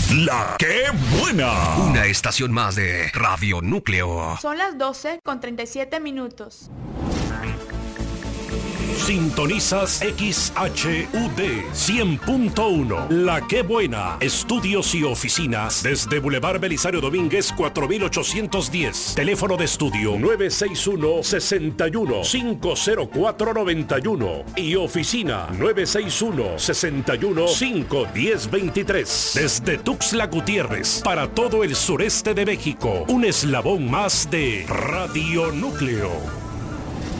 La que buena. Una estación más de Radio Núcleo. Son las 12:37. Sintonizas XHUD 100.1. La que buena. Estudios y oficinas desde Boulevard Belisario Domínguez 4810. Teléfono de estudio 961-61-50491 y oficina 961-61-51023. Desde Tuxtla Gutiérrez para todo el sureste de México. Un eslabón más de Radio Núcleo.